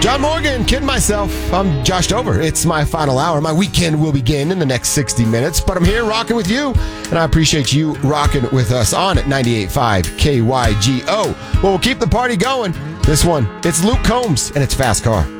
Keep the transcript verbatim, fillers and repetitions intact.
John Morgan, kidding myself. I'm Josh Dover. It's my final hour. My weekend will begin in the next sixty minutes, but I'm here rocking with you, and I appreciate you rocking with us on at ninety-eight point five K Y G O. Well, we'll keep the party going. This one, it's Luke Combs, and it's Fast Car.